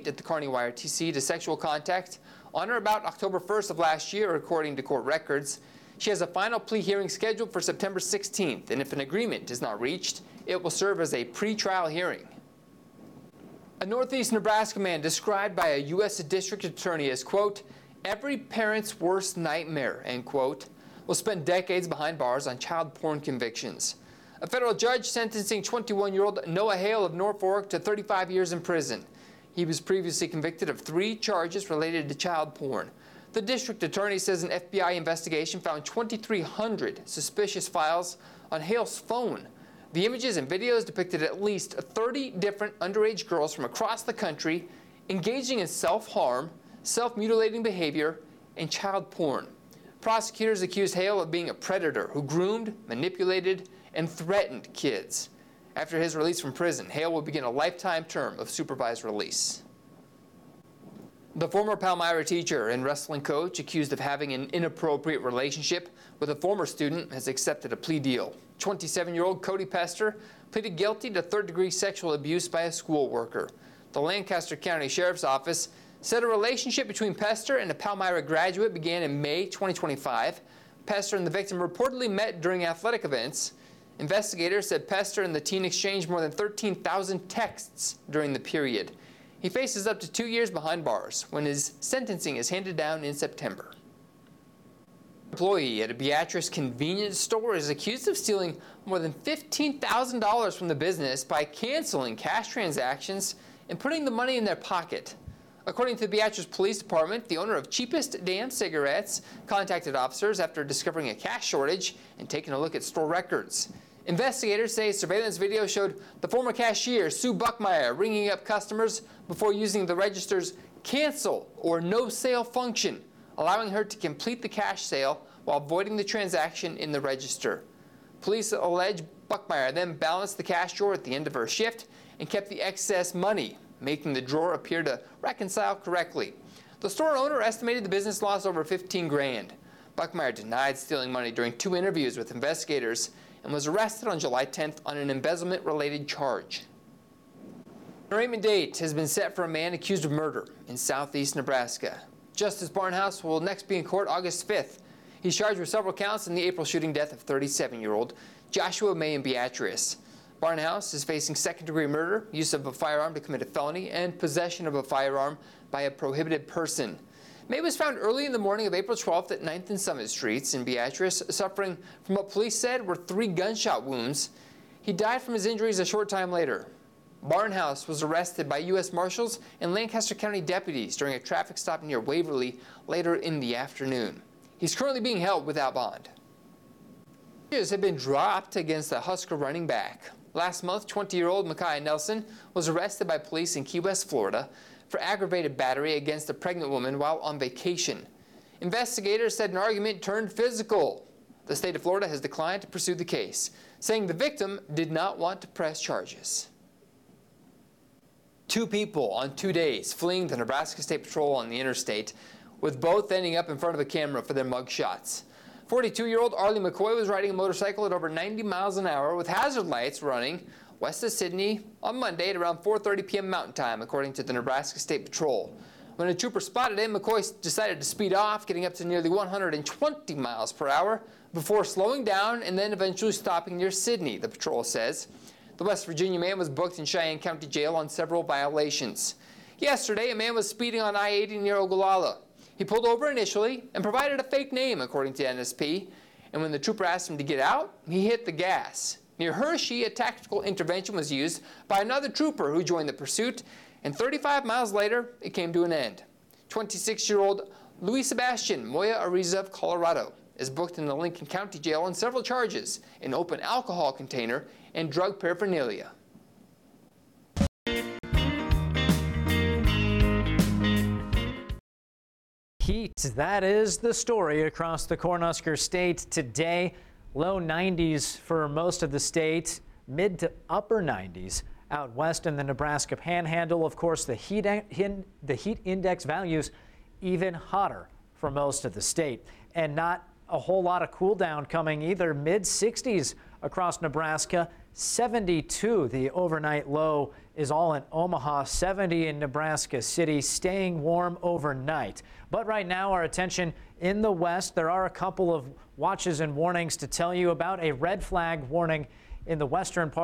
date at the Kearney YRTC to sexual contact on or about October 1st of last year, according to court records. She has a final plea hearing scheduled for September 16th, and if an agreement is not reached, it will serve as a pre-trial hearing. A Northeast Nebraska man described by a U.S. district attorney as, quote, every parent's worst nightmare, end quote, will spend decades behind bars on child porn convictions. A federal judge sentencing 21-year-old Noah Hale of Norfolk to 35 years in prison. He was previously convicted of 3 charges related to child porn. The district attorney says an FBI investigation found 2,300 suspicious files on Hale's phone. The images and videos depicted at least 30 different underage girls from across the country engaging in self-harm, self-mutilating behavior, and child porn. Prosecutors accused Hale of being a predator who groomed, manipulated, and threatened kids. After his release from prison, Hale will begin a lifetime term of supervised release. The former Palmyra teacher and wrestling coach accused of having an inappropriate relationship with a former student has accepted a plea deal. 27-year-old Cody Pester pleaded guilty to third-degree sexual abuse by a school worker. The Lancaster County Sheriff's Office said a relationship between Pester and a Palmyra graduate began in May 2025. Pester and the victim reportedly met during athletic events. Investigators said Pester and the teen exchanged more than 13,000 texts during the period. He faces up to 2 years behind bars when his sentencing is handed down in September. An employee at a Beatrice convenience store is accused of stealing more than $15,000 from the business by canceling cash transactions and putting the money in their pocket. According to the Beatrice Police Department, the owner of Cheapest Damn Cigarettes contacted officers after discovering a cash shortage and taking a look at store records. Investigators say surveillance video showed the former cashier, Sue Buckmeyer, ringing up customers before using the register's cancel or no sale function, allowing her to complete the cash sale while voiding the transaction in the register. Police allege Buckmeyer then balanced the cash drawer at the end of her shift and kept the excess money, making the drawer appear to reconcile correctly. The store owner estimated the business lost over $15,000. Buckmeyer denied stealing money during 2 interviews with investigators and was arrested on July 10th on an embezzlement-related charge. An arraignment date has been set for a man accused of murder in southeast Nebraska. Justice Barnhouse will next be in court August 5th. He's charged with several counts in the April shooting death of 37-year-old Joshua May in Beatrice. Barnhouse is facing second-degree murder, use of a firearm to commit a felony, and possession of a firearm by a prohibited person. May was found early in the morning of April 12th at 9th and Summit Streets in Beatrice, suffering from what police said were 3 gunshot wounds. He died from his injuries a short time later. Barnhouse was arrested by U.S. Marshals and Lancaster County deputies during a traffic stop near Waverly later in the afternoon. He's currently being held without bond. Charges have been dropped against the Husker running back. Last month, 20-year-old Micaiah Nelson was arrested by police in Key West, Florida, for aggravated battery against a pregnant woman while on vacation. Investigators said an argument turned physical. The state of Florida has declined to pursue the case, saying the victim did not want to press charges. 2 people on 2 days fleeing the Nebraska State Patrol on the interstate, with both ending up in front of a camera for their mug shots. 42-year-old Arlie McCoy was riding a motorcycle at over 90 miles an hour with hazard lights running west of Sydney on Monday at around 4:30 p.m. Mountain Time, according to the Nebraska State Patrol. When a trooper spotted him, McCoy decided to speed off, getting up to nearly 120 miles per hour before slowing down and then eventually stopping near Sydney, the patrol says. The West Virginia man was booked in Cheyenne County Jail on several violations. Yesterday, a man was speeding on I-80 near Ogallala. He pulled over initially and provided a fake name, according to NSP, and when the trooper asked him to get out, he hit the gas. Near Hershey, a tactical intervention was used by another trooper who joined the pursuit, and 35 miles later, it came to an end. 26-year-old Luis Sebastian Moya Ariza of Colorado is booked in the Lincoln County Jail on several charges, an open alcohol container, and drug paraphernalia. Heat, that is the story across the Cornhusker State today. Low 90s for most of the state, mid to upper 90s out west in the Nebraska Panhandle. Of course, the heat index values even hotter for most of the state, and not a whole lot of cool down coming either. Mid 60s across Nebraska 72. The overnight low is all in Omaha, 70 in Nebraska City, staying warm overnight. But right now, our attention in the west. There are a couple of watches and warnings to tell you about. A red flag warning in the western part